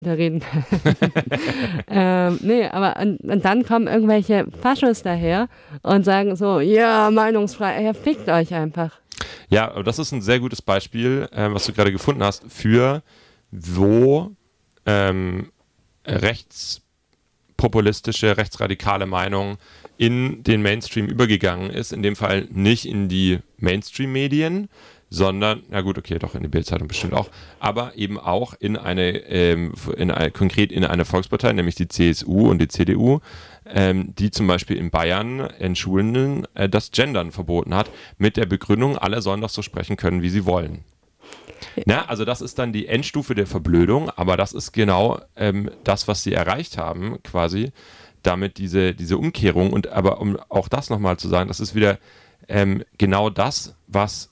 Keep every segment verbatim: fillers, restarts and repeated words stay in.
reden. ähm, nee, aber und, und dann kommen irgendwelche Faschos daher und sagen so, ja, Meinungsfreiheit, ja, fickt euch einfach. Ja, aber das ist ein sehr gutes Beispiel, äh, was du gerade gefunden hast, für wo ähm, rechtspopulistische, rechtsradikale Meinung in den Mainstream übergegangen ist. In dem Fall nicht in die Mainstream-Medien, sondern, na gut, okay, doch in die Bild-Zeitung bestimmt auch, aber eben auch in eine, ähm, in eine, konkret in eine Volkspartei, nämlich die C S U und die C D U, ähm, die zum Beispiel in Bayern in Schulen äh, das Gendern verboten hat, mit der Begründung, alle sollen doch so sprechen können, wie sie wollen. Na, also das ist dann die Endstufe der Verblödung, aber das ist genau ähm, das, was sie erreicht haben, quasi, damit diese, diese Umkehrung. Und aber um auch das nochmal zu sagen, das ist wieder ähm, genau das, was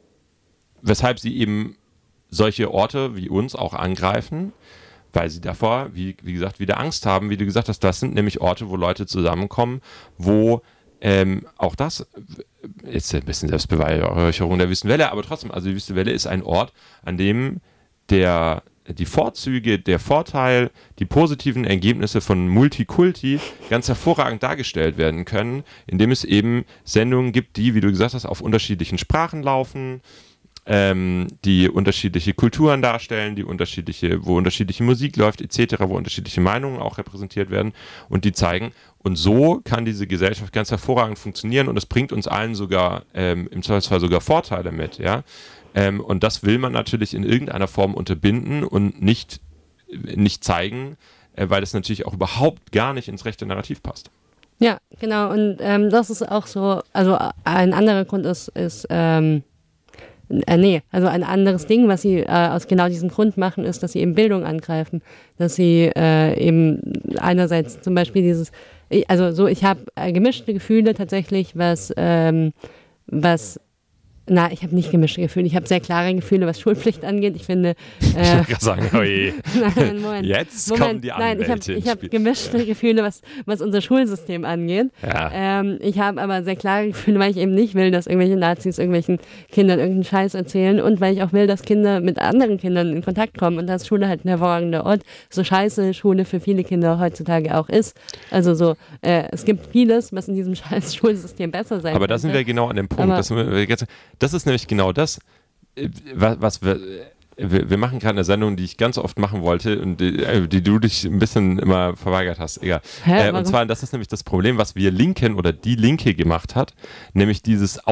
weshalb sie eben solche Orte wie uns auch angreifen, weil sie davor, wie, wie gesagt, wieder Angst haben, wie du gesagt hast, das sind nämlich Orte, wo Leute zusammenkommen, wo ähm, auch das ist ein bisschen Selbstbeweihräucherung der Wüstenwelle, aber trotzdem, also die Wüstenwelle ist ein Ort, an dem der, die Vorzüge, der Vorteil, die positiven Ergebnisse von Multikulti ganz hervorragend dargestellt werden können, indem es eben Sendungen gibt, die, wie du gesagt hast, auf unterschiedlichen Sprachen laufen, Ähm, die unterschiedliche Kulturen darstellen, die unterschiedliche, wo unterschiedliche Musik läuft, et cetera, wo unterschiedliche Meinungen auch repräsentiert werden und die zeigen, und so kann diese Gesellschaft ganz hervorragend funktionieren und es bringt uns allen sogar, ähm, im Zweifelsfall sogar Vorteile mit, ja. Ähm, und das will man natürlich in irgendeiner Form unterbinden und nicht, nicht zeigen, äh, weil es natürlich auch überhaupt gar nicht ins rechte Narrativ passt. Ja, genau, und ähm, das ist auch so, also ein anderer Grund ist, ist ähm, Äh, nee, also ein anderes Ding, was sie äh, aus genau diesem Grund machen, ist, dass sie eben Bildung angreifen. Dass sie äh, eben einerseits zum Beispiel dieses, also so, ich habe äh, gemischte Gefühle tatsächlich, was, ähm, was, na, ich habe nicht gemischte Gefühle, ich habe sehr klare Gefühle, was Schulpflicht angeht. Ich finde, äh, ich wollte gerade sagen, oh je. Nein, Moment, jetzt Moment, kommen die Anwälte. Nein, ich habe ich hab gemischte Gefühle, was, was unser Schulsystem angeht. Ja. Ähm, ich habe aber sehr klare Gefühle, weil ich eben nicht will, dass irgendwelche Nazis irgendwelchen Kindern irgendeinen Scheiß erzählen und weil ich auch will, dass Kinder mit anderen Kindern in Kontakt kommen und da ist Schule halt ein hervorragender Ort, so scheiße Schule für viele Kinder heutzutage auch ist. Also so, äh, es gibt vieles, was in diesem scheiß Schulsystem besser sein Aber könnte. da sind wir genau an dem Punkt. Das, das ist nämlich genau das, was, was wir, wir, wir machen gerade eine Sendung, die ich ganz oft machen wollte und die, die du dich ein bisschen immer verweigert hast. Egal. Hä, äh, und zwar, das ist nämlich das Problem, was wir Linken oder die Linke gemacht hat, nämlich dieses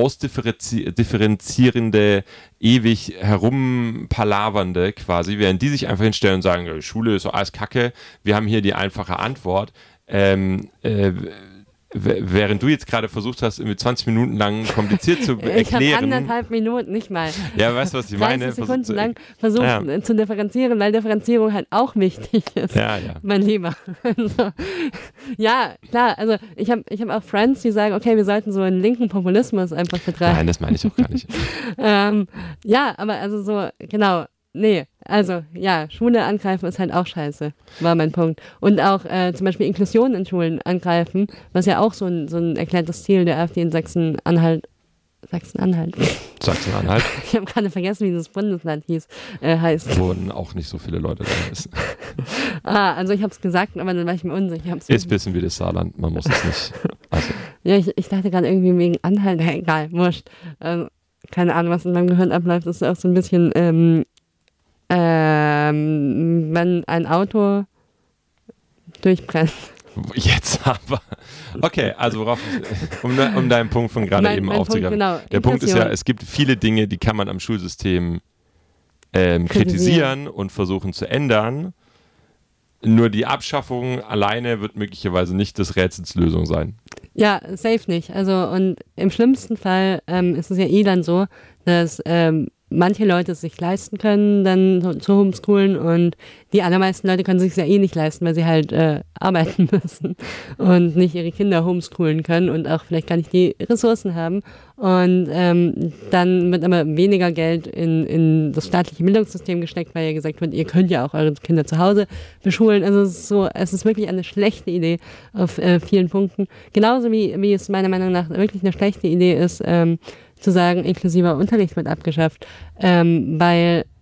ausdifferenzierende, ewig herumpalavernde quasi, während die sich einfach hinstellen und sagen, Schule ist so alles Kacke, wir haben hier die einfache Antwort. Ähm, äh, Während du jetzt gerade versucht hast, irgendwie zwanzig Minuten lang kompliziert zu erklären. Ich habe anderthalb Minuten, nicht mal. Ja, weißt du, was ich meine? dreißig Sekunden zu, lang versucht ja. zu differenzieren, weil Differenzierung halt auch wichtig ist. Ja, ja. Mein Lieber. Also, ja, klar, also ich habe ich hab auch Friends, die sagen, okay, wir sollten so einen linken Populismus einfach betreiben. Nein, das meine ich auch gar nicht. ähm, ja, aber also so, genau. Nee, also ja, Schule angreifen ist halt auch scheiße, war mein Punkt. Und auch äh, zum Beispiel Inklusion in Schulen angreifen, was ja auch so ein, so ein erklärtes Ziel der AfD in Sachsen-Anhalt, Sachsen-Anhalt. Sachsen-Anhalt? Ich habe gerade vergessen, wie das Bundesland hieß, äh, heißt. Wurden auch nicht so viele Leute da wissen. Ah, also ich habe es gesagt, aber dann war ich mir unsicher. Ist ein bisschen wie das Saarland, man muss es nicht. Also. Ja, ich, ich dachte gerade irgendwie wegen Anhalt, ja, egal, wurscht. Ähm, keine Ahnung, was in meinem Gehirn abläuft, das ist auch so ein bisschen, ähm, Ähm, wenn ein Auto durchbrennt. Jetzt aber. Okay, also worauf ich, um, um deinen Punkt von gerade eben aufzugreifen. Genau, der Inklusion. Punkt ist ja, es gibt viele Dinge, die kann man am Schulsystem ähm, kritisieren und versuchen zu ändern. Nur die Abschaffung alleine wird möglicherweise nicht des Rätsels Lösung sein. Ja, safe nicht. Also und im schlimmsten Fall ähm, ist es ja eh dann so, dass ähm, manche Leute es sich leisten können, dann zu homeschoolen und die allermeisten Leute können es sich ja eh nicht leisten, weil sie halt äh, arbeiten müssen und nicht ihre Kinder homeschoolen können und auch vielleicht gar nicht die Ressourcen haben. Und ähm, dann wird aber weniger Geld in, in das staatliche Bildungssystem gesteckt, weil ja gesagt wird, ihr könnt ja auch eure Kinder zu Hause beschulen. Also es ist so, es ist wirklich eine schlechte Idee auf äh, vielen Punkten. Genauso wie, wie es meiner Meinung nach wirklich eine schlechte Idee ist, ähm, zu sagen, inklusiver Unterricht wird abgeschafft, ähm, weil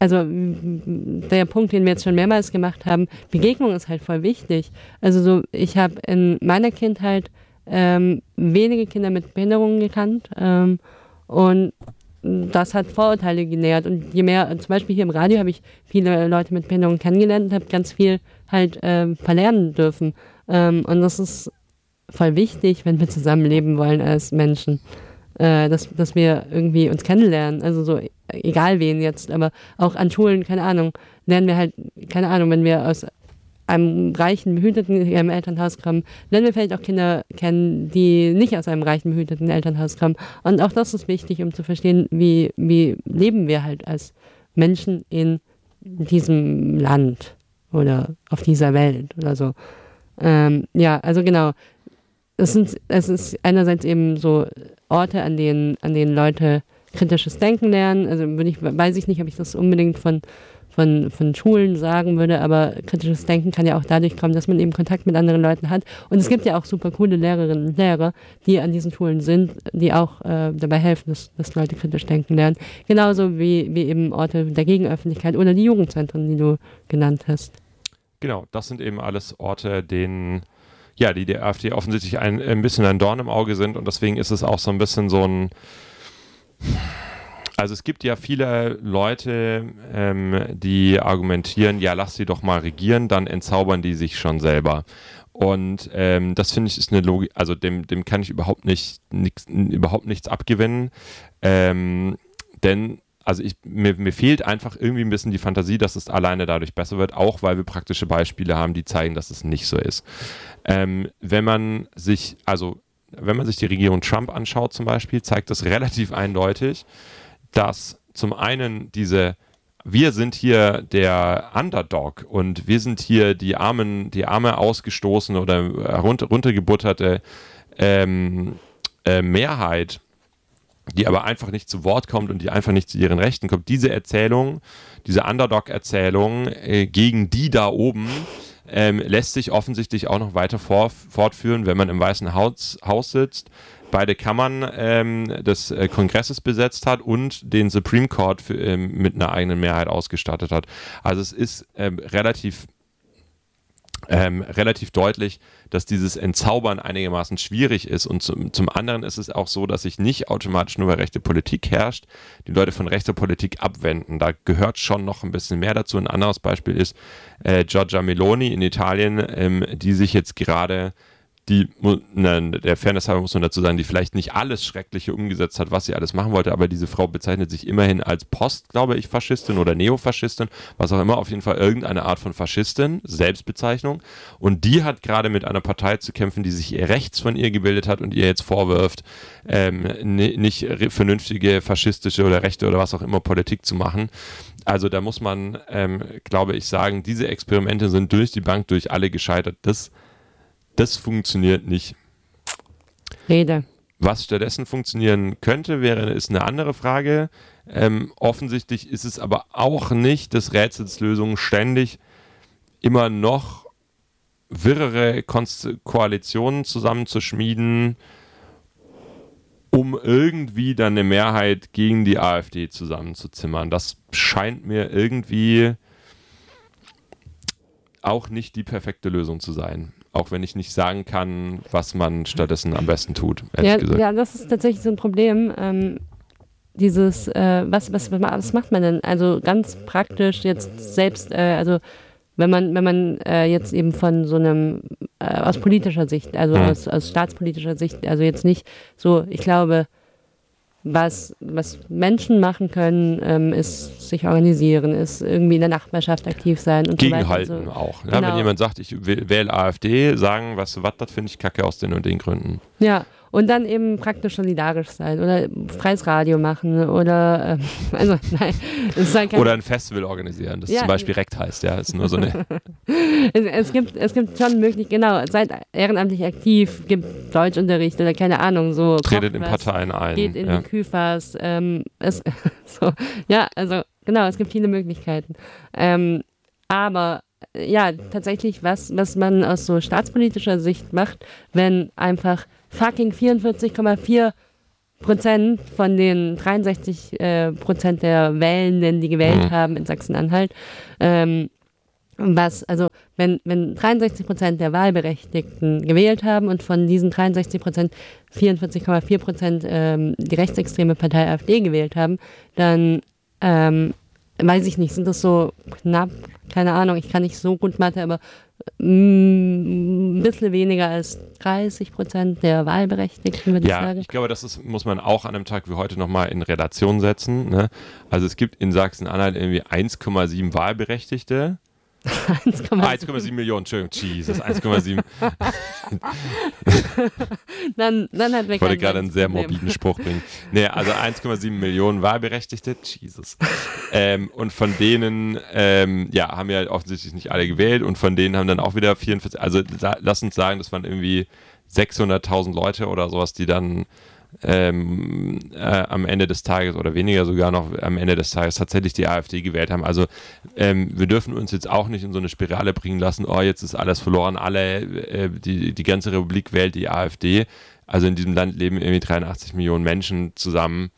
also der Punkt, den wir jetzt schon mehrmals gemacht haben, Begegnung ist halt voll wichtig. Also so, ich habe in meiner Kindheit ähm, wenige Kinder mit Behinderungen gekannt ähm, und das hat Vorurteile genährt. Und je mehr, zum Beispiel hier im Radio habe ich viele Leute mit Behinderungen kennengelernt und habe ganz viel halt ähm, verlernen dürfen. Ähm, und das ist voll wichtig, wenn wir zusammenleben wollen als Menschen. Äh, dass, dass wir irgendwie uns kennenlernen, also so, egal wen jetzt, aber auch an Schulen, keine Ahnung, lernen wir halt, keine Ahnung, wenn wir aus einem reichen, behüteten ähm, Elternhaus kommen, lernen wir vielleicht auch Kinder kennen, die nicht aus einem reichen, behüteten Elternhaus kommen. Und auch das ist wichtig, um zu verstehen, wie, wie leben wir halt als Menschen in diesem Land oder auf dieser Welt oder so. Ähm, ja, also genau, es, sind, es ist einerseits eben so Orte, an denen, an denen Leute kritisches Denken lernen. Also bin ich, weiß ich nicht, ob ich das unbedingt von, von, von Schulen sagen würde, aber kritisches Denken kann ja auch dadurch kommen, dass man eben Kontakt mit anderen Leuten hat. Und es gibt ja auch super coole Lehrerinnen und Lehrer, die an diesen Schulen sind, die auch äh, dabei helfen, dass, dass Leute kritisch denken lernen. Genauso wie, wie eben Orte der Gegenöffentlichkeit oder die Jugendzentren, die du genannt hast. Genau, das sind eben alles Orte, denen ja, die der AfD offensichtlich ein, ein bisschen ein Dorn im Auge sind und deswegen ist es auch so ein bisschen so ein, also es gibt ja viele Leute, ähm, die argumentieren, ja, lass sie doch mal regieren, dann entzaubern die sich schon selber. Und ähm, das finde ich ist eine Logik, also dem, dem kann ich überhaupt nicht nix, überhaupt nichts abgewinnen, ähm, denn also ich, mir, mir fehlt einfach irgendwie ein bisschen die Fantasie, dass es alleine dadurch besser wird, auch weil wir praktische Beispiele haben, die zeigen, dass es nicht so ist. Ähm, wenn man sich, also wenn man sich die Regierung Trump anschaut zum Beispiel, zeigt das relativ eindeutig, dass zum einen diese, wir sind hier der Underdog und wir sind hier die armen, die arme ausgestoßene oder runter, runtergebutterte ähm, äh, Mehrheit, die aber einfach nicht zu Wort kommt und die einfach nicht zu ihren Rechten kommt. Diese Erzählung, diese Underdog-Erzählung äh, gegen die da oben ähm, lässt sich offensichtlich auch noch weiter vor, fortführen, wenn man im Weißen Haus, Haus sitzt, beide Kammern ähm, des äh, Kongresses besetzt hat und den Supreme Court für, ähm, mit einer eigenen Mehrheit ausgestattet hat. Also es ist ähm, relativ Ähm, relativ deutlich, dass dieses Entzaubern einigermaßen schwierig ist und zum, zum anderen ist es auch so, dass sich nicht automatisch nur, weil rechte Politik herrscht, die Leute von rechter Politik abwenden. Da gehört schon noch ein bisschen mehr dazu. Ein anderes Beispiel ist äh, Giorgia Meloni in Italien, ähm, die sich jetzt gerade die, ne, der Fairness halber muss man dazu sagen, die vielleicht nicht alles Schreckliche umgesetzt hat, was sie alles machen wollte, aber diese Frau bezeichnet sich immerhin als Post, glaube ich, Faschistin oder Neofaschistin, was auch immer, auf jeden Fall irgendeine Art von Faschistin, Selbstbezeichnung. Und die hat gerade mit einer Partei zu kämpfen, die sich rechts von ihr gebildet hat und ihr jetzt vorwirft, ähm, nicht vernünftige faschistische oder rechte oder was auch immer Politik zu machen. Also da muss man, ähm, glaube ich, sagen, diese Experimente sind durch die Bank, durch alle gescheitert. Das Das funktioniert nicht. Rede. Was stattdessen funktionieren könnte, wäre, ist eine andere Frage. Ähm, offensichtlich ist es aber auch nicht des Rätsels Lösung, ständig immer noch wirrere Konst- Koalitionen zusammenzuschmieden, um irgendwie dann eine Mehrheit gegen die AfD zusammenzuzimmern. Das scheint mir irgendwie auch nicht die perfekte Lösung zu sein. Auch wenn ich nicht sagen kann, was man stattdessen am besten tut, ehrlich ja, gesagt. Ja, das ist tatsächlich so ein Problem. Ähm, dieses, äh, was, was, was macht man denn? Also ganz praktisch jetzt selbst, äh, also wenn man, wenn man äh, jetzt eben von so einem, äh, aus politischer Sicht, also hm. aus, aus staatspolitischer Sicht, also jetzt nicht so, ich glaube, Was, was Menschen machen können, ähm, ist sich organisieren, ist irgendwie in der Nachbarschaft aktiv sein und Gegenhalten so weiter. So. auch. Ja, Genau. wenn jemand sagt, ich wähle AfD, sagen, weißt du was, das finde ich kacke aus den und den Gründen. Ja, und dann eben praktisch solidarisch sein oder freies Radio machen oder, ähm, also nein. Das ist halt kein oder ein Festival organisieren, das ja. zum Beispiel Rekt heißt, ja, ist nur so eine... es, es, gibt, es gibt schon möglich, genau, seid ehrenamtlich aktiv, gibt Deutschunterricht oder keine Ahnung, so. Tretet in was, Parteien ein. Geht in ja. die Küfers, ähm, es, so, ja, also genau, es gibt viele Möglichkeiten. Ähm, aber ja, tatsächlich, was, was man aus so staatspolitischer Sicht macht, wenn einfach fucking vierundvierzig Komma vier Prozent von den dreiundsechzig äh, Prozent der Wählenden, die gewählt mhm. haben in Sachsen-Anhalt, ähm, was, also wenn, wenn dreiundsechzig Prozent der Wahlberechtigten gewählt haben und von diesen dreiundsechzig Prozent vierundvierzig Komma vier Prozent ähm, die rechtsextreme Partei AfD gewählt haben, dann ähm, weiß ich nicht, sind das so knapp, keine Ahnung, ich kann nicht so gut Mathe, aber mm, ein bisschen weniger als dreißig Prozent der Wahlberechtigten, würde ja, ich sagen. Ich glaube, das ist, muss man auch an einem Tag wie heute nochmal in Relation setzen. Ne? Also es gibt in Sachsen-Anhalt irgendwie eins Komma sieben Wahlberechtigte. eins Komma sieben Millionen, Entschuldigung, Jesus, eins Komma sieben. dann, dann hat ich wollte gerade einen sehr morbiden Spruch bringen. Nee, also eins Komma sieben Millionen Wahlberechtigte, Jesus. Ähm, und von denen, ähm, ja, haben ja offensichtlich nicht alle gewählt und von denen haben dann auch wieder vierundvierzig, also da, lass uns sagen, das waren irgendwie sechshunderttausend Leute oder sowas, die dann Ähm, äh, am Ende des Tages oder weniger sogar noch am Ende des Tages tatsächlich die AfD gewählt haben. Also ähm, wir dürfen uns jetzt auch nicht in so eine Spirale bringen lassen, oh, jetzt ist alles verloren, alle, äh, die, die ganze Republik wählt die AfD. Also in diesem Land leben irgendwie dreiundachtzig Millionen Menschen zusammen.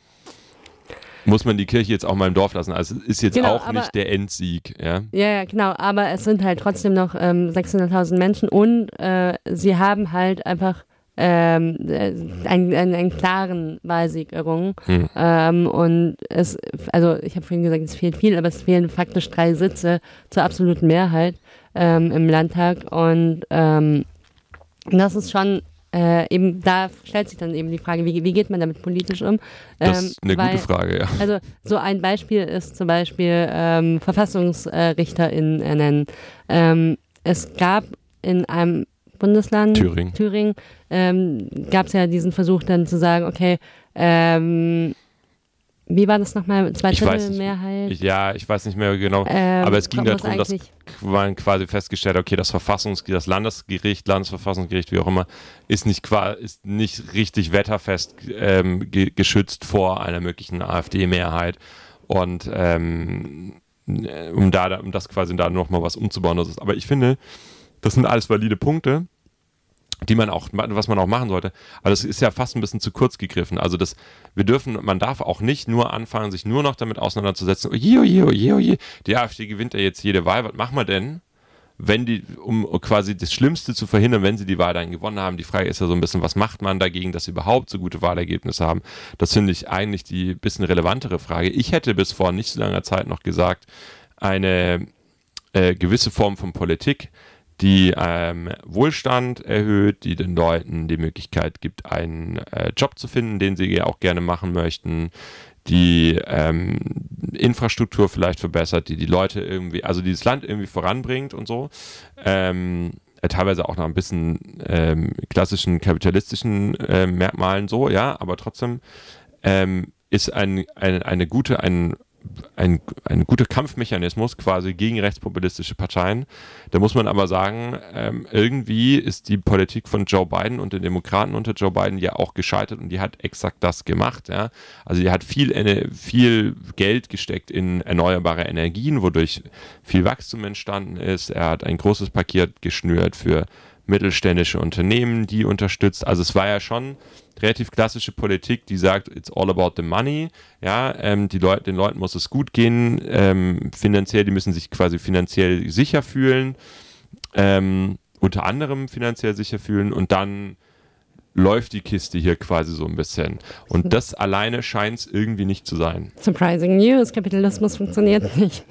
Muss man die Kirche jetzt auch mal im Dorf lassen. Also es ist jetzt genau, auch nicht der Endsieg. Ja? ja, ja, genau. Aber es sind halt trotzdem noch ähm, sechshunderttausend Menschen und äh, sie haben halt einfach Ähm, einen, einen, einen klaren Wahlsieg errungen. Hm. Ähm, und es, also ich habe vorhin gesagt, es fehlt viel, aber es fehlen faktisch drei Sitze zur absoluten Mehrheit ähm, im Landtag. Und ähm, das ist schon äh, eben, da stellt sich dann eben die Frage, wie, wie geht man damit politisch um? Ähm, das ist eine weil, gute Frage, ja. Also so ein Beispiel ist zum Beispiel ähm, VerfassungsrichterInnen ernennen. Ähm, es gab in einem Bundesland, Thüringen, Thüringen ähm, gab es ja diesen Versuch dann zu sagen, okay, ähm, wie war das nochmal? Zwei Drittel Mehrheit? Ich, ja, ich weiß nicht mehr genau, ähm, aber es ging darum, dass man quasi festgestellt, okay, das Verfassungsgericht, das Landesgericht, Landesverfassungsgericht, wie auch immer, ist nicht, ist nicht richtig wetterfest ähm, ge- geschützt vor einer möglichen AfD-Mehrheit und ähm, um, da, um das quasi da nochmal was umzubauen. Das ist, aber ich finde, das sind alles valide Punkte, die man auch, was man auch machen sollte. Aber das ist ja fast ein bisschen zu kurz gegriffen. Also das, wir dürfen, man darf auch nicht nur anfangen, sich nur noch damit auseinanderzusetzen, oje, oje, oje, oje, die AfD gewinnt ja jetzt jede Wahl, was machen wir denn, wenn die, um quasi das Schlimmste zu verhindern, wenn sie die Wahl dann gewonnen haben. Die Frage ist ja so ein bisschen, was macht man dagegen, dass sie überhaupt so gute Wahlergebnisse haben? Das finde ich eigentlich die bisschen relevantere Frage. Ich hätte bis vor nicht so langer Zeit noch gesagt, eine äh, gewisse Form von Politik, die ähm, Wohlstand erhöht, die den Leuten die Möglichkeit gibt, einen äh, Job zu finden, den sie auch gerne machen möchten, die ähm, Infrastruktur vielleicht verbessert, die die Leute irgendwie, also die das Land irgendwie voranbringt und so. Ähm, äh, teilweise auch noch ein bisschen ähm, klassischen kapitalistischen äh, Merkmalen so, ja, aber trotzdem ähm, ist ein, ein, eine gute, ein Ein, ein guter Kampfmechanismus quasi gegen rechtspopulistische Parteien. Da muss man aber sagen, ähm, irgendwie ist die Politik von Joe Biden und den Demokraten unter Joe Biden ja auch gescheitert und die hat exakt das gemacht. Ja? Also die hat viel, viel Geld gesteckt in erneuerbare Energien, wodurch viel Wachstum entstanden ist. Er hat ein großes Paket geschnürt für mittelständische Unternehmen, die unterstützt. Also es war ja schon relativ klassische Politik, die sagt, it's all about the money. Ja, ähm, die Leute, den Leuten muss es gut gehen, ähm, finanziell, die müssen sich quasi finanziell sicher fühlen, ähm, unter anderem finanziell sicher fühlen und dann läuft die Kiste hier quasi so ein bisschen. Und das alleine scheint es irgendwie nicht zu sein. Surprising News, Kapitalismus funktioniert nicht.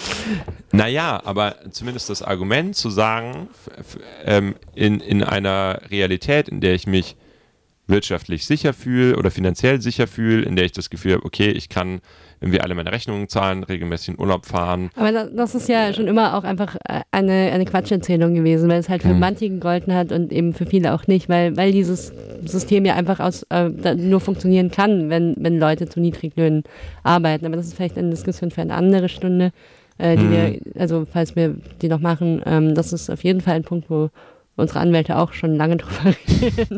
Naja, aber zumindest das Argument zu sagen, f- f- ähm, in, in einer Realität, in der ich mich wirtschaftlich sicher fühle oder finanziell sicher fühle, in der ich das Gefühl habe, okay, ich kann irgendwie alle meine Rechnungen zahlen, regelmäßig in Urlaub fahren. Aber das, das ist ja schon immer auch einfach eine, eine Quatscherzählung gewesen, weil es halt für hm. manche gegolten hat und eben für viele auch nicht, weil, weil dieses System ja einfach aus, äh, nur funktionieren kann, wenn, wenn Leute zu Niedriglöhnen arbeiten. Aber das ist vielleicht eine Diskussion für eine andere Stunde, äh, die hm. wir, also falls wir die noch machen, ähm, das ist auf jeden Fall ein Punkt, wo unsere Anwälte auch schon lange drüber reden.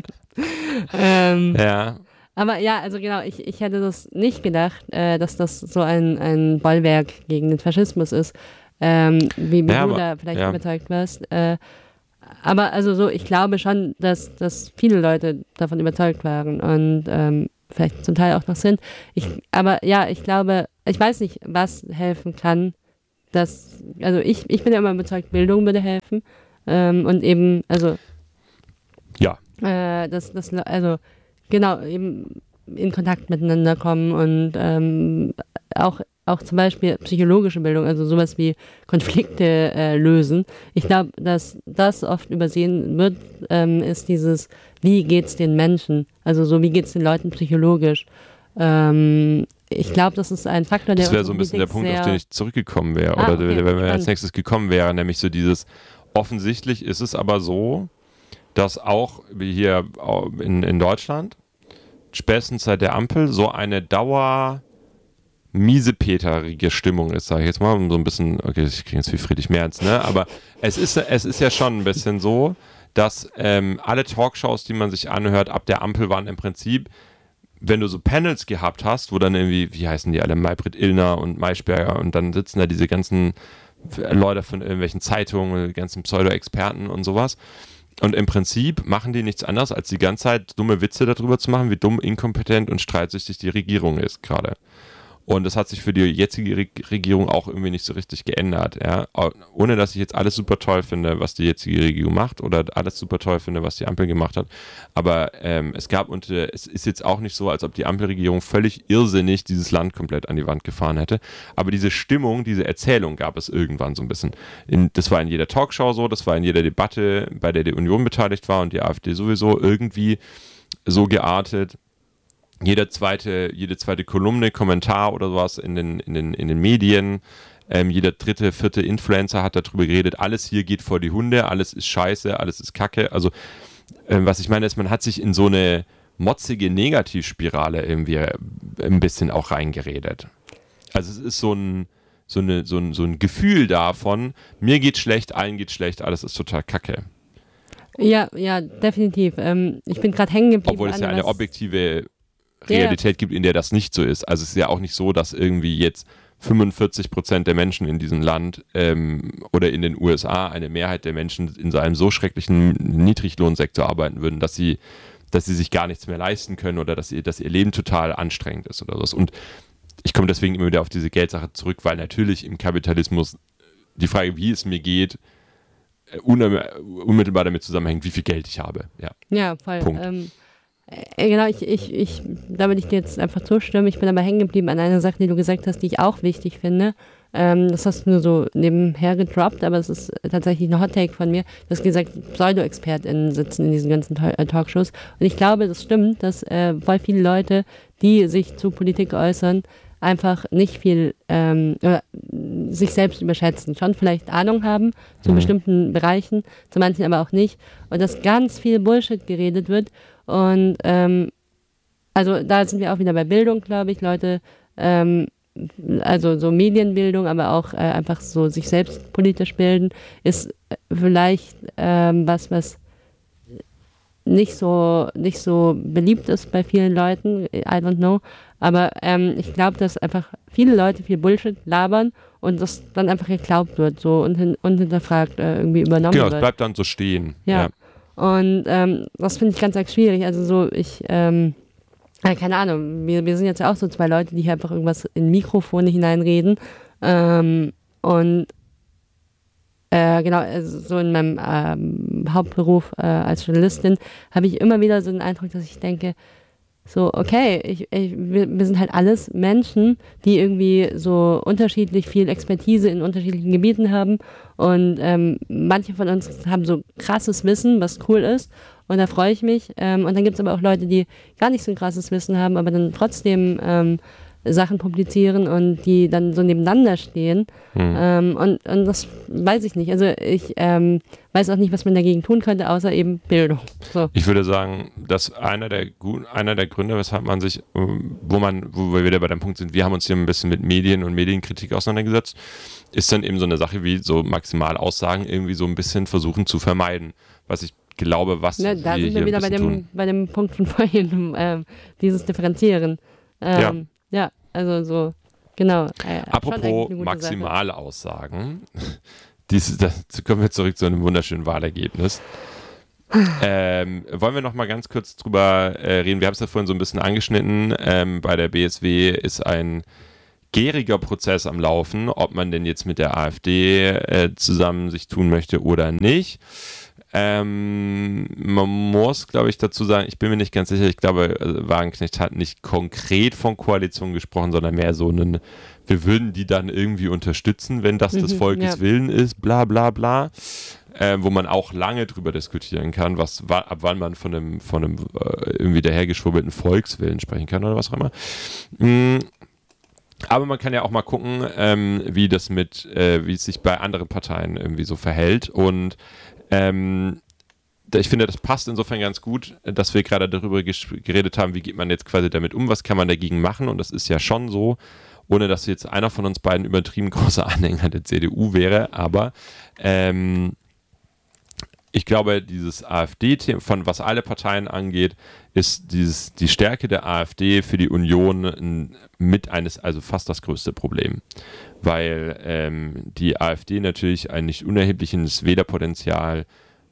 ähm, ja. Aber ja, also genau, ich, ich hätte das nicht gedacht, äh, dass das so ein, ein Bollwerk gegen den Faschismus ist, ähm, wie, wie ja, du aber, da vielleicht ja. überzeugt warst. Äh, aber also so, ich glaube schon, dass, dass viele Leute davon überzeugt waren und ähm, vielleicht zum Teil auch noch sind. Ich, aber ja, ich glaube, ich weiß nicht, was helfen kann. Dass, also ich, ich bin ja immer überzeugt, Bildung würde helfen. Ähm, und eben, also ja. Äh, dass, dass, also genau, eben in Kontakt miteinander kommen und ähm, auch, auch zum Beispiel psychologische Bildung, also sowas wie Konflikte äh, lösen. Ich glaube, dass das oft übersehen wird, ähm, ist dieses, wie geht's den Menschen? Also so, wie geht's den Leuten psychologisch? Ähm, ich glaube, das ist ein Faktor, der Das wäre so ein bisschen der Punkt, auf den ich zurückgekommen wäre, ah, oder okay, wenn wir spannend. als nächstes gekommen wäre, nämlich so dieses, offensichtlich ist es aber so, dass auch wie hier in, in Deutschland spätestens seit der Ampel so eine Dauer miesepeterige Stimmung ist, sage ich jetzt mal, so ein bisschen, okay, ich kriege jetzt wie Friedrich Merz, ne, aber es ist, es ist ja schon ein bisschen so, dass ähm, alle Talkshows, die man sich anhört, ab der Ampel waren im Prinzip, wenn du so Panels gehabt hast, wo dann irgendwie, wie heißen die alle, Maybrit Illner und Maischberger und dann sitzen da diese ganzen Leute von irgendwelchen Zeitungen, die ganzen Pseudo-Experten und sowas. Und im Prinzip machen die nichts anderes, als die ganze Zeit dumme Witze darüber zu machen, wie dumm, inkompetent und streitsüchtig die Regierung ist gerade. Und das hat sich für die jetzige Re- Regierung auch irgendwie nicht so richtig geändert. Ja? Ohne, dass ich jetzt alles super toll finde, was die jetzige Regierung macht oder alles super toll finde, was die Ampel gemacht hat. Aber ähm, es gab und äh, es ist jetzt auch nicht so, als ob die Ampelregierung völlig irrsinnig dieses Land komplett an die Wand gefahren hätte. Aber diese Stimmung, diese Erzählung gab es irgendwann so ein bisschen. In, das war in jeder Talkshow so, das war in jeder Debatte, bei der die Union beteiligt war und die AfD sowieso irgendwie so geartet. Jede zweite, jede zweite Kolumne, Kommentar oder sowas in den, in den, in den Medien, ähm, jeder dritte, vierte Influencer hat darüber geredet, alles hier geht vor die Hunde, alles ist scheiße, alles ist Kacke. Also ähm, was ich meine ist, man hat sich in so eine motzige Negativspirale irgendwie ein bisschen auch reingeredet. Also es ist so ein, so eine, so ein, so ein Gefühl davon, mir geht schlecht, allen geht schlecht, alles ist total Kacke. Ja, ja, definitiv. Ähm, ich bin gerade hängen geblieben. Obwohl es ja eine was- objektive Realität gibt, in der das nicht so ist. Also es ist ja auch nicht so, dass irgendwie jetzt fünfundvierzig Prozent der Menschen in diesem Land ähm, oder in den U S A eine Mehrheit der Menschen in so einem so schrecklichen Niedriglohnsektor arbeiten würden, dass sie, dass sie sich gar nichts mehr leisten können oder dass ihr, dass ihr Leben total anstrengend ist oder so. Und ich komme deswegen immer wieder auf diese Geldsache zurück, weil natürlich im Kapitalismus die Frage, wie es mir geht, unmittelbar damit zusammenhängt, wie viel Geld ich habe. Ja, ja voll. Punkt. Ähm, äh, genau, ich, ich, ich, da würde ich dir jetzt einfach zustimmen. Ich bin aber hängen geblieben an einer Sache, die du gesagt hast, die ich auch wichtig finde. Ähm, das hast du nur so nebenher gedroppt, aber es ist tatsächlich ein Hot-Take von mir. Du hast gesagt, Pseudo-ExpertInnen sitzen in diesen ganzen Talkshows. Und ich glaube, das stimmt, dass äh, voll viele Leute, die sich zu Politik äußern, einfach nicht viel ähm, oder sich selbst überschätzen, schon vielleicht Ahnung haben zu Mhm. bestimmten Bereichen, zu manchen aber auch nicht. Und dass ganz viel Bullshit geredet wird. Und ähm, also da sind wir auch wieder bei Bildung, glaube ich, Leute, ähm, also so Medienbildung, aber auch äh, einfach so sich selbst politisch bilden, ist vielleicht ähm, was, was nicht so, nicht so beliebt ist bei vielen Leuten, I don't know, aber ähm, ich glaube, dass einfach viele Leute viel Bullshit labern und das dann einfach geglaubt wird so und, hin, und hinterfragt äh, irgendwie übernommen Genau, es wird. bleibt dann so stehen. Ja. Und ähm, das finde ich ganz, ganz schwierig. Also so, ich, ähm, äh, keine Ahnung, wir, wir sind jetzt ja auch so zwei Leute, die hier einfach irgendwas in Mikrofone hineinreden. Ähm, und äh, genau, also so in meinem ähm, Hauptberuf äh, als Journalistin habe ich immer wieder so den Eindruck, dass ich denke, so, okay, ich, ich, wir, wir sind halt alles Menschen, die irgendwie so unterschiedlich viel Expertise in unterschiedlichen Gebieten haben und ähm, manche von uns haben so krasses Wissen, was cool ist und da freue ich mich ähm, und dann gibt es aber auch Leute, die gar nicht so ein krasses Wissen haben, aber dann trotzdem ähm, Sachen publizieren und die dann so nebeneinander stehen. Hm. Ähm, und, und das weiß ich nicht. Also ich ähm, weiß auch nicht, was man dagegen tun könnte, außer eben Bildung. So. Ich würde sagen, dass einer der, einer der Gründe, weshalb man sich, wo man, wo wir wieder bei dem Punkt sind, wir haben uns hier ein bisschen mit Medien und Medienkritik auseinandergesetzt, ist dann eben so eine Sache wie so Maximalaussagen irgendwie so ein bisschen versuchen zu vermeiden. Was ich glaube, was Ne, da wir sind hier wir wieder ein bei bisschen dem, tun. bei dem Punkt von vorhin, ähm, dieses Differenzieren. Ähm, Ja. ja, also so, genau. Äh, schon Apropos eigentlich eine gute Sache. Maximalaussagen, Dies, da kommen wir zurück zu einem wunderschönen Wahlergebnis. ähm, wollen wir noch mal ganz kurz drüber äh, reden? Wir haben es ja vorhin so ein bisschen angeschnitten. Ähm, bei der B S W ist ein gäriger Prozess am Laufen, ob man denn jetzt mit der AfD äh, zusammen sich tun möchte oder nicht. Ähm, man muss, glaube ich, dazu sagen, ich bin mir nicht ganz sicher, ich glaube, Wagenknecht hat nicht konkret von Koalition gesprochen, sondern mehr so einen, wir würden die dann irgendwie unterstützen, wenn das mhm, des Volkes ja. Willen ist, bla bla bla. Äh, wo man auch lange drüber diskutieren kann, was ab wann man von einem, von einem äh, irgendwie dahergeschwurbelten Volkswillen sprechen kann oder was auch immer. Mhm. Aber man kann ja auch mal gucken, ähm, wie das mit, äh, wie es sich bei anderen Parteien irgendwie so verhält. Und ähm, ich finde, das passt insofern ganz gut, dass wir gerade darüber ges- geredet haben, wie geht man jetzt quasi damit um, was kann man dagegen machen. Und das ist ja schon so, ohne dass jetzt einer von uns beiden übertrieben großer Anhänger der C D U wäre, aber ähm, ich glaube, dieses AfD-Thema, von was alle Parteien angeht, ist dieses, die Stärke der AfD für die Union ein, mit eines, also fast das größte Problem. Weil ähm, die AfD natürlich ein nicht unerhebliches Wählerpotenzial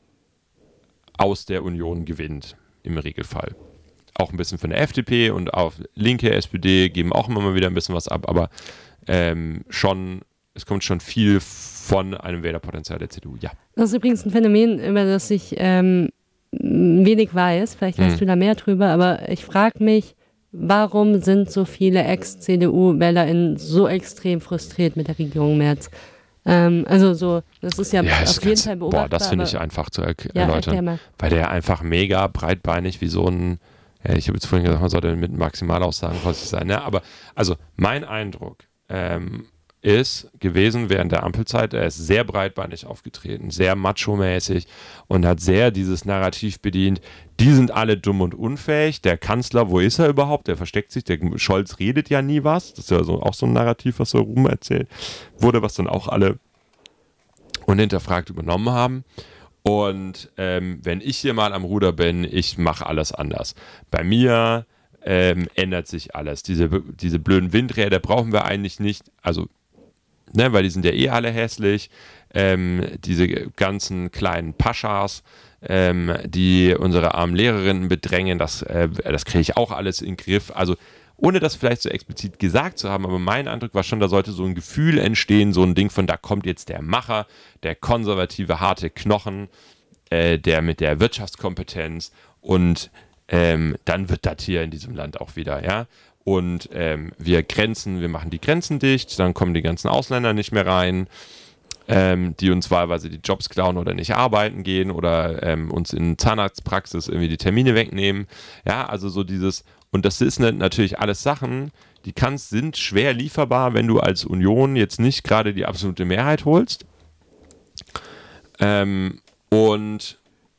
aus der Union gewinnt, im Regelfall. Auch ein bisschen von der F D P und auch linke S P D geben auch immer mal wieder ein bisschen was ab, aber ähm, schon, es kommt schon viel von einem Wählerpotenzial der C D U, ja. Das ist übrigens ein Phänomen, über das ich ähm, wenig weiß. Vielleicht weißt hm. du da mehr drüber, aber ich frage mich, warum sind so viele Ex-C D U-WählerInnen so extrem frustriert mit der Regierung Merz? Ähm, also so, das ist ja, ja auf jeden ganz, Fall beobachtbar. Boah, das finde ich einfach zu er- ja, erläutern, weil der einfach mega breitbeinig wie so ein, ja, ich habe jetzt vorhin gesagt, man sollte mit Maximalaussagen vorsichtig sein, ne? Aber also mein Eindruck ähm, ist gewesen während der Ampelzeit, er ist sehr breitbeinig aufgetreten, sehr macho-mäßig und hat sehr dieses Narrativ bedient, die sind alle dumm und unfähig, der Kanzler, wo ist er überhaupt, der versteckt sich, der Scholz redet ja nie was, das ist ja so, auch so ein Narrativ, was so rum erzählt wurde, was dann auch alle unhinterfragt übernommen haben. Und ähm, wenn ich hier mal am Ruder bin, ich mache alles anders. Bei mir ähm, ändert sich alles. Diese, diese blöden Windräder brauchen wir eigentlich nicht, also Ne, weil die sind ja eh alle hässlich, ähm, diese ganzen kleinen Paschas, ähm, die unsere armen Lehrerinnen bedrängen, das, äh, das kriege ich auch alles in den Griff. Also ohne das vielleicht so explizit gesagt zu haben, aber mein Eindruck war schon, da sollte so ein Gefühl entstehen, so ein Ding von, da kommt jetzt der Macher, der konservative, harte Knochen, äh, der mit der Wirtschaftskompetenz und ähm, dann wird das hier in diesem Land auch wieder, ja. Und ähm, wir Grenzen, wir machen die Grenzen dicht, dann kommen die ganzen Ausländer nicht mehr rein, ähm, die uns wahlweise die Jobs klauen oder nicht arbeiten gehen oder ähm, uns in Zahnarztpraxis irgendwie die Termine wegnehmen. Ja, also so dieses, und das ist natürlich alles Sachen, die kannst, sind schwer lieferbar, wenn du als Union jetzt nicht gerade die absolute Mehrheit holst. Ähm, und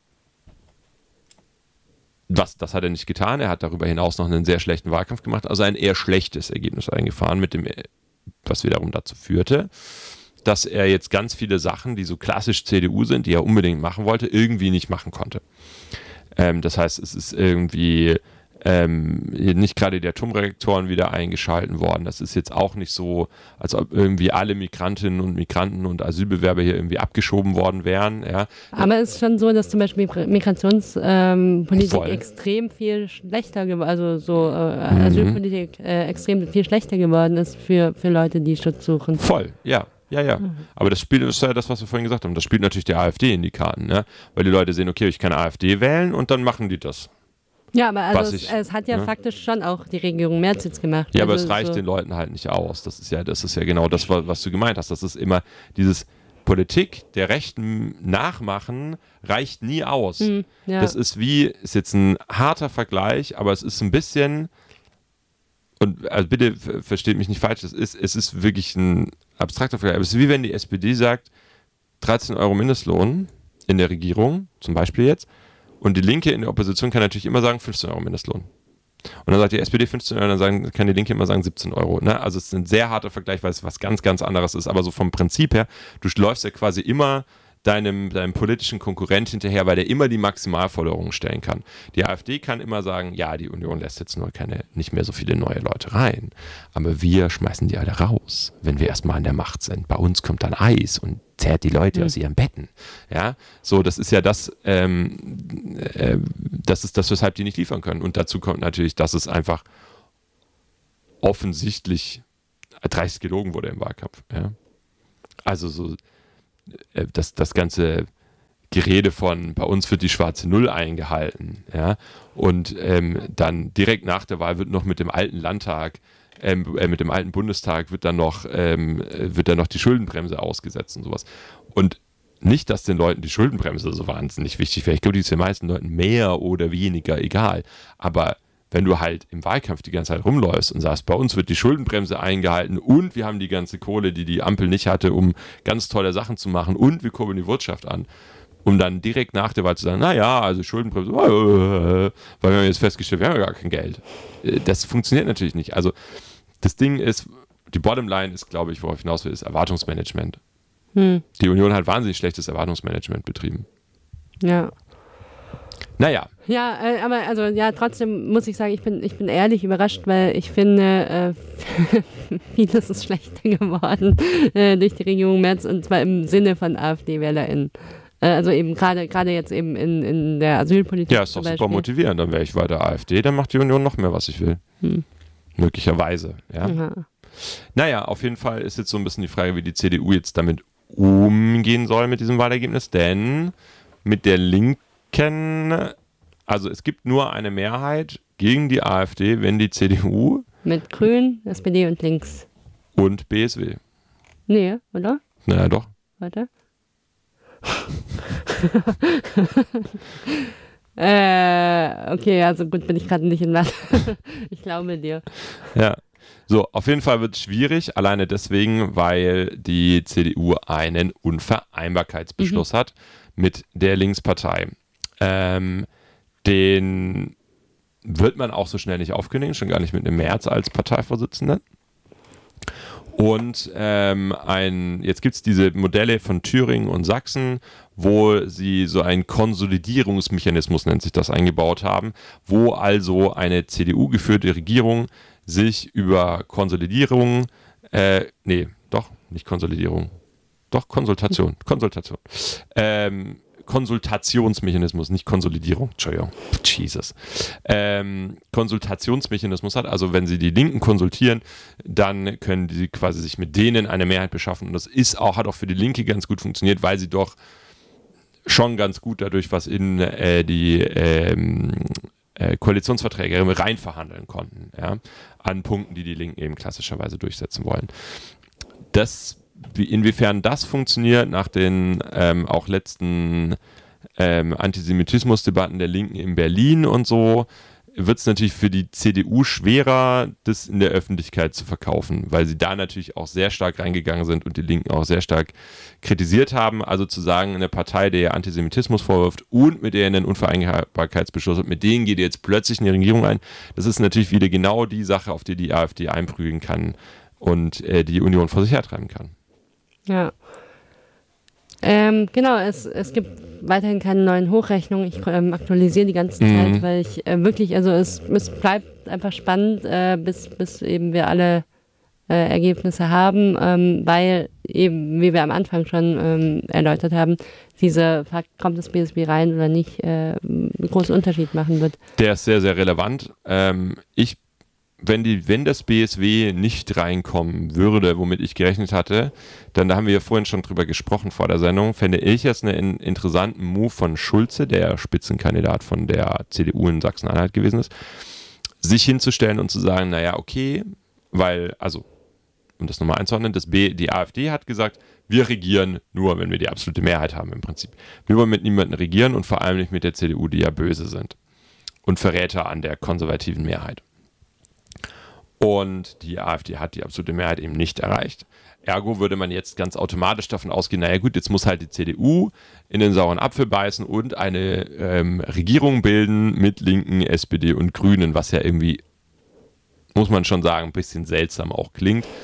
Was, das hat er nicht getan. Er hat darüber hinaus noch einen sehr schlechten Wahlkampf gemacht, also ein eher schlechtes Ergebnis eingefahren, mit dem, was wiederum dazu führte, dass er jetzt ganz viele Sachen, die so klassisch C D U sind, die er unbedingt machen wollte, irgendwie nicht machen konnte. Ähm, das heißt, es ist irgendwie ähm, nicht gerade die Atomreaktoren wieder eingeschalten worden. Das ist jetzt auch nicht so, als ob irgendwie alle Migrantinnen und Migranten und Asylbewerber hier irgendwie abgeschoben worden wären. Ja. Aber es ist schon so, dass zum Beispiel Migrationspolitik ähm, extrem viel schlechter geworden, also so äh, mhm. Asylpolitik äh, extrem viel schlechter geworden ist für, für Leute, die Schutz suchen. Voll, ja. Ja, ja. Mhm. Aber das spielt, das ist ja das, was wir vorhin gesagt haben, das spielt natürlich die AfD in die Karten, ne? Weil die Leute sehen, okay, ich kann AfD wählen und dann machen die das. Ja, aber also ich, es, es hat ja ne? faktisch schon auch die Regierung Merz jetzt gemacht. Ja, also aber es reicht so den Leuten halt nicht aus. Das ist ja, das ist ja genau das, was du gemeint hast. Das ist immer dieses Politik der Rechten nachmachen reicht nie aus. Mhm, ja. Das ist wie, ist jetzt ein harter Vergleich, aber es ist ein bisschen, und also bitte versteht mich nicht falsch, es ist, es ist wirklich ein abstrakter Vergleich, aber es ist wie wenn die S P D sagt, dreizehn Euro Mindestlohn in der Regierung, zum Beispiel jetzt, und die Linke in der Opposition kann natürlich immer sagen fünfzehn Euro Mindestlohn. Und dann sagt die S P D fünfzehn Euro, dann sagen, kann die Linke immer sagen siebzehn Euro. Ne? Also es ist ein sehr harter Vergleich, weil es was ganz, ganz anderes ist. Aber so vom Prinzip her, du läufst ja quasi immer deinem, deinem politischen Konkurrent hinterher, weil der immer die Maximalforderungen stellen kann. Die AfD kann immer sagen, ja, die Union lässt jetzt nur keine, nicht mehr so viele neue Leute rein, aber wir schmeißen die alle raus, wenn wir erstmal an der Macht sind. Bei uns kommt dann Eis und zerrt die Leute mhm. aus ihren Betten. Ja, so, das ist ja das, ähm, äh, das ist das, weshalb die nicht liefern können. Und dazu kommt natürlich, dass es einfach offensichtlich dreist gelogen wurde im Wahlkampf. Ja? Also so Das, das ganze Gerede von bei uns wird die schwarze Null eingehalten, ja, und ähm, dann direkt nach der Wahl wird noch mit dem alten Landtag, ähm, äh, mit dem alten Bundestag wird dann noch ähm, wird dann noch die Schuldenbremse ausgesetzt und sowas. Und nicht, dass den Leuten die Schuldenbremse so wahnsinnig wichtig wäre. Ich glaube, die ist den meisten Leuten mehr oder weniger egal. Aber wenn du halt im Wahlkampf die ganze Zeit rumläufst und sagst, bei uns wird die Schuldenbremse eingehalten und wir haben die ganze Kohle, die die Ampel nicht hatte, um ganz tolle Sachen zu machen und wir kurbeln die Wirtschaft an, um dann direkt nach der Wahl zu sagen, naja, also Schuldenbremse, äh, weil wir haben jetzt festgestellt, wir haben ja gar kein Geld. Das funktioniert natürlich nicht. Also das Ding ist, die Bottomline ist, glaube ich, worauf ich hinaus will, ist Erwartungsmanagement. Hm. Die Union hat wahnsinnig schlechtes Erwartungsmanagement betrieben. Ja. Naja. Ja, äh, aber also ja, trotzdem muss ich sagen, ich bin, ich bin ehrlich überrascht, weil ich finde, äh, vieles ist schlechter geworden äh, durch die Regierung Merz und zwar im Sinne von AfD-WählerInnen. Äh, also eben gerade gerade jetzt eben in, in der Asylpolitik. Ja, ist doch super motivierend. Dann wäre ich weiter AfD, dann macht die Union noch mehr, was ich will. Hm. Möglicherweise, ja. ja. Naja, auf jeden Fall ist jetzt so ein bisschen die Frage, wie die C D U jetzt damit umgehen soll mit diesem Wahlergebnis, denn mit der Linken, also es gibt nur eine Mehrheit gegen die AfD, wenn die C D U mit Grün, S P D und Links und B S W. Nee, oder? Naja, doch. Warte. äh, okay, also gut, bin ich gerade nicht in Mathe. Ich glaube dir. Ja. So, auf jeden Fall wird es schwierig, alleine deswegen, weil die C D U einen Unvereinbarkeitsbeschluss mhm. hat mit der Linkspartei. Ähm, den wird man auch so schnell nicht aufkündigen, schon gar nicht mit einem Merz als Parteivorsitzenden. Und ähm, ein, jetzt gibt es diese Modelle von Thüringen und Sachsen, wo sie so einen Konsolidierungsmechanismus, nennt sich das, eingebaut haben, wo also eine C D U-geführte Regierung sich über Konsolidierung, äh, nee, doch, nicht Konsolidierung, doch Konsultation, Konsultation, ähm, Konsultationsmechanismus, nicht Konsolidierung, Entschuldigung, Jesus, ähm, Konsultationsmechanismus hat, also wenn sie die Linken konsultieren, dann können die quasi sich mit denen eine Mehrheit beschaffen und das ist auch, hat auch für die Linke ganz gut funktioniert, weil sie doch schon ganz gut dadurch was in äh, die ähm, äh, Koalitionsverträge rein verhandeln konnten, ja, an Punkten, die die Linken eben klassischerweise durchsetzen wollen. Das Wie, inwiefern das funktioniert nach den ähm, auch letzten ähm, Antisemitismusdebatten der Linken in Berlin und so, wird es natürlich für die C D U schwerer, das in der Öffentlichkeit zu verkaufen, weil sie da natürlich auch sehr stark reingegangen sind und die Linken auch sehr stark kritisiert haben. Also zu sagen, eine Partei, der ihr Antisemitismus vorwirft und mit der ihr einen Unvereinbarkeitsbeschluss hat, mit denen geht ihr jetzt plötzlich in die Regierung ein, das ist natürlich wieder genau die Sache, auf die die AfD einprügeln kann und äh, die Union vor sich hertreiben kann. Ja. Ähm, genau, es, es gibt weiterhin keine neuen Hochrechnungen. Ich ähm, aktualisiere die ganze mhm. Zeit, weil ich äh, wirklich, also es, es bleibt einfach spannend, äh, bis, bis eben wir alle äh, Ergebnisse haben, ähm, weil eben, wie wir am Anfang schon ähm, erläutert haben, diese Fakt, kommt das B S W rein oder nicht, äh, einen großen Unterschied machen wird. Der ist sehr, sehr relevant. Ähm, ich Wenn, die, wenn das B S W nicht reinkommen würde, womit ich gerechnet hatte, dann, da haben wir ja vorhin schon drüber gesprochen vor der Sendung, fände ich es einen interessanten Move von Schulze, der Spitzenkandidat von der C D U in Sachsen-Anhalt gewesen ist, sich hinzustellen und zu sagen, naja, okay, weil, also, um das nochmal einzuordnen, das B, die AfD hat gesagt, wir regieren nur, wenn wir die absolute Mehrheit haben im Prinzip. Wir wollen mit niemandem regieren und vor allem nicht mit der C D U, die ja böse sind und Verräter an der konservativen Mehrheit. Und die AfD hat die absolute Mehrheit eben nicht erreicht. Ergo würde man jetzt ganz automatisch davon ausgehen, naja gut, jetzt muss halt die C D U in den sauren Apfel beißen und eine ähm, Regierung bilden mit Linken, S P D und Grünen, was ja irgendwie, muss man schon sagen, ein bisschen seltsam auch klingt.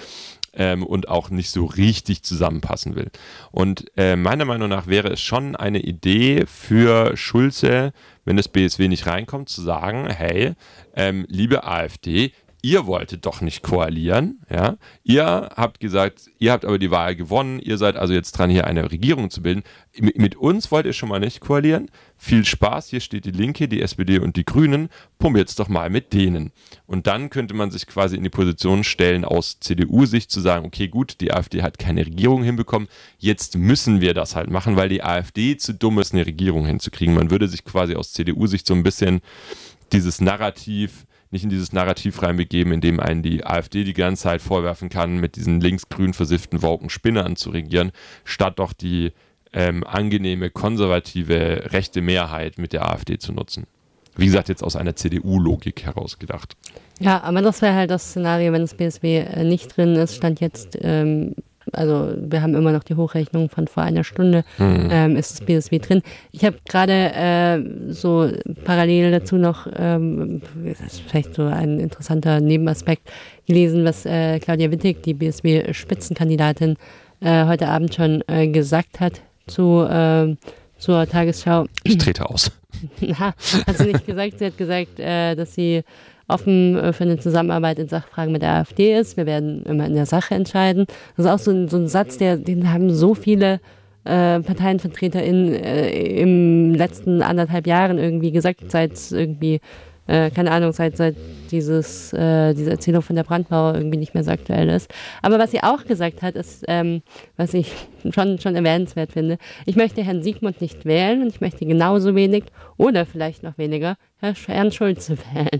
ähm, und auch nicht so richtig zusammenpassen will. Und äh, meiner Meinung nach wäre es schon eine Idee für Schulze, wenn das B S W nicht reinkommt, zu sagen, hey, ähm, liebe AfD, ihr wolltet doch nicht koalieren, ja. Ihr habt gesagt, ihr habt aber die Wahl gewonnen, ihr seid also jetzt dran, hier eine Regierung zu bilden. M- mit uns wollt ihr schon mal nicht koalieren. Viel Spaß, hier steht die Linke, die S P D und die Grünen. Probiert's doch mal mit denen. Und dann könnte man sich quasi in die Position stellen, aus C D U-Sicht zu sagen, okay, gut, die AfD hat keine Regierung hinbekommen, jetzt müssen wir das halt machen, weil die AfD zu dumm ist, eine Regierung hinzukriegen. Man würde sich quasi aus C D U-Sicht so ein bisschen dieses Narrativ nicht in dieses Narrativ reinbegeben, in dem einen die AfD die ganze Zeit vorwerfen kann, mit diesen linksgrün versifften woken Spinnern zu regieren, statt doch die ähm, angenehme, konservative, rechte Mehrheit mit der AfD zu nutzen. Wie gesagt, jetzt aus einer C D U-Logik heraus gedacht. Ja, aber das wäre halt das Szenario, wenn das B S W äh, nicht drin ist, stand jetzt, ähm, also wir haben immer noch die Hochrechnung von vor einer Stunde, hm. ähm, ist das B S W drin. Ich habe gerade äh, so parallel dazu noch, ähm, das ist vielleicht so ein interessanter Nebenaspekt, gelesen, was äh, Claudia Wittig, die B S W-Spitzenkandidatin, äh, heute Abend schon äh, gesagt hat zu, äh, zur Tagesschau. Ich trete aus. Na, hat sie nicht gesagt. Sie hat gesagt, äh, dass sie offen äh, für eine Zusammenarbeit in Sachfragen mit der AfD ist. Wir werden immer in der Sache entscheiden. Das ist auch so ein, so ein Satz, der, den haben so viele äh, ParteienvertreterInnen äh, im letzten anderthalb Jahren irgendwie gesagt, seit irgendwie, äh, keine Ahnung, seit, seit dieses, äh, diese Erzählung von der Brandmauer irgendwie nicht mehr so aktuell ist. Aber was sie auch gesagt hat, ist, ähm, was ich schon, schon erwähnenswert finde, ich möchte Herrn Siegmund nicht wählen und ich möchte genauso wenig oder vielleicht noch weniger Herrn Schulze wählen.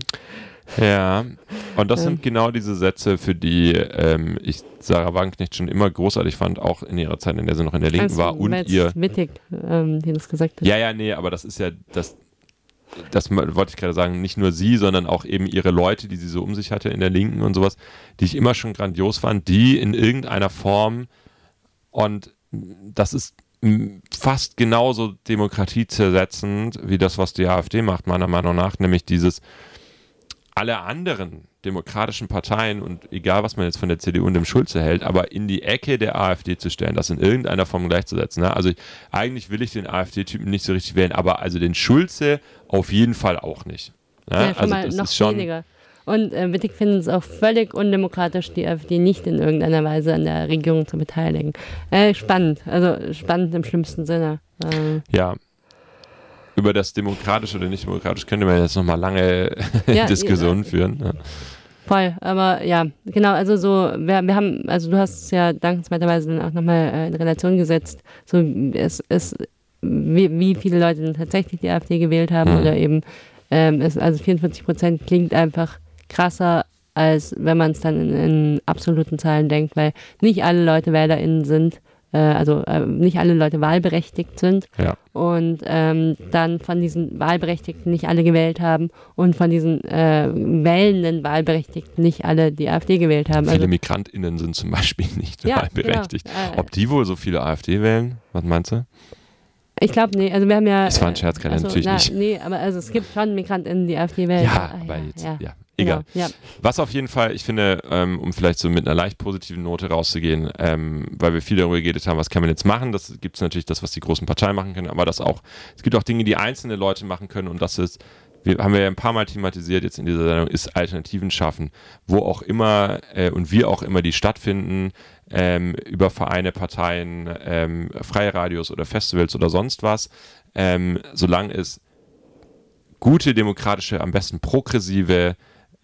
Ja, und das sind genau diese Sätze, für die ähm, ich Sarah Wagenknecht schon immer großartig fand, auch in ihrer Zeit, in der sie noch in der Linken also, war. Und ihr Wittig, ähm, die das gesagt hat. Ja, ja, nee, aber das ist ja, das, das wollte ich gerade sagen, nicht nur sie, sondern auch eben ihre Leute, die sie so um sich hatte in der Linken und sowas, die ich immer schon grandios fand, die in irgendeiner Form, und das ist fast genauso demokratiezersetzend wie das, was die AfD macht, meiner Meinung nach, nämlich dieses alle anderen demokratischen Parteien und egal, was man jetzt von der C D U und dem Schulze hält, aber in die Ecke der AfD zu stellen, das in irgendeiner Form gleichzusetzen. Ne? Also ich, eigentlich will ich den AfD-Typen nicht so richtig wählen, aber also den Schulze auf jeden Fall auch nicht. Ne? Ja, schon also mal das noch ist schon weniger. Und äh, Wittig findet es auch völlig undemokratisch, die AfD nicht in irgendeiner Weise an der Regierung zu beteiligen. Äh, spannend, also spannend im schlimmsten Sinne. Äh, ja. Über das demokratisch oder nicht demokratisch könnte man jetzt nochmal lange ja, Diskussionen ja, führen. Ja. Voll, aber ja, genau, also so, wir, wir haben, also du hast es ja dankenswerterweise dann auch nochmal äh, in Relation gesetzt, so es ist, wie, wie viele Leute dann tatsächlich die AfD gewählt haben, mhm. oder eben, ähm, es, also vierundvierzig Prozent klingt einfach krasser, als wenn man es dann in, in absoluten Zahlen denkt, weil nicht alle Leute WählerInnen sind, also äh, nicht alle Leute wahlberechtigt sind, ja. und ähm, dann von diesen Wahlberechtigten nicht alle gewählt haben und von diesen äh, wählenden Wahlberechtigten nicht alle die AfD gewählt haben. Viele also, MigrantInnen sind zum Beispiel nicht ja, wahlberechtigt. Genau. Äh, Ob die wohl so viele AfD wählen? Was meinst du? Ich glaube, nee, also wir haben ja... Das war ein Scherz, keine also, natürlich na, nicht. Nee, aber also es gibt schon MigrantInnen, die AfD wählen. Ja, ah, aber ja, jetzt, ja, ja, egal. Genau, ja. Was auf jeden Fall, ich finde, ähm, um vielleicht so mit einer leicht positiven Note rauszugehen, ähm, weil wir viel darüber geredet haben, was kann man jetzt machen, das gibt es natürlich das, was die großen Parteien machen können, aber das auch, es gibt auch Dinge, die einzelne Leute machen können, und das ist, wir haben wir ja ein paar Mal thematisiert jetzt in dieser Sendung, ist Alternativen schaffen, wo auch immer äh, und wie auch immer die stattfinden, ähm, über Vereine, Parteien, ähm, freie Radios oder Festivals oder sonst was, ähm, solange es gute, demokratische, am besten progressive,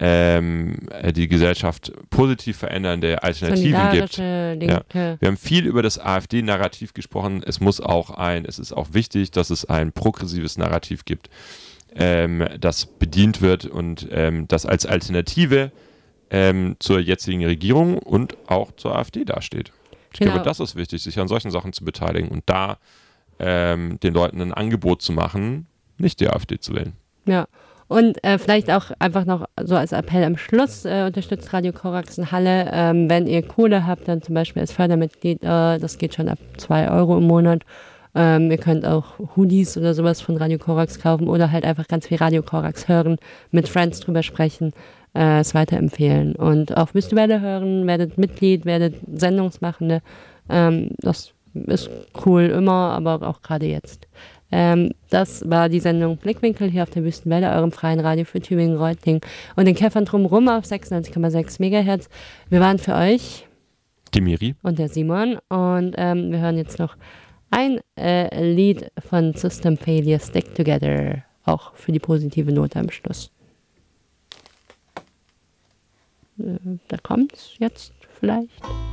ähm, die Gesellschaft positiv verändernde Alternativen gibt. Linke. Ja. Wir haben viel über das AfD-Narrativ gesprochen. Es muss auch ein, es ist auch wichtig, dass es ein progressives Narrativ gibt, ähm, das bedient wird und ähm, das als Alternative ähm, zur jetzigen Regierung und auch zur AfD dasteht. Ich genau. glaube, das ist wichtig, sich an solchen Sachen zu beteiligen und da ähm, den Leuten ein Angebot zu machen, nicht die AfD zu wählen. Ja, und äh, vielleicht auch einfach noch so als Appell am Schluss, äh, unterstützt Radio Korax in Halle. Ähm, wenn ihr Kohle habt, dann zum Beispiel als Fördermitglied, äh, das geht schon ab zwei Euro im Monat. Ähm, ihr könnt auch Hoodies oder sowas von Radio Korax kaufen oder halt einfach ganz viel Radio Korax hören, mit Friends drüber sprechen. äh, es weiterempfehlen. Und auf Wüstewelle hören, werdet Mitglied, werdet Sendungsmachende. Ähm, das ist cool immer, aber auch gerade jetzt. Ähm, das war die Sendung Blickwinkel hier auf der Wüstenwelle, eurem freien Radio für Tübingen-Reutlingen und den Käffern drumherum auf sechsundneunzig Komma sechs Megahertz. Wir waren für euch die Miri und der Simon und ähm, wir hören jetzt noch ein äh, Lied von System Failure, Stick Together, auch für die positive Note am Schluss. Äh, da kommt's jetzt vielleicht.